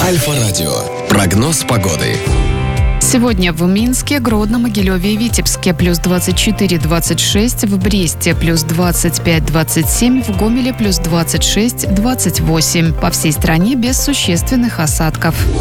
Альфа-радио. Прогноз погоды. Сегодня в Минске, Гродно, Могилеве и Витебске плюс 24-26, в Бресте плюс 25-27, в Гомеле плюс 26-28. По всей стране без существенных осадков.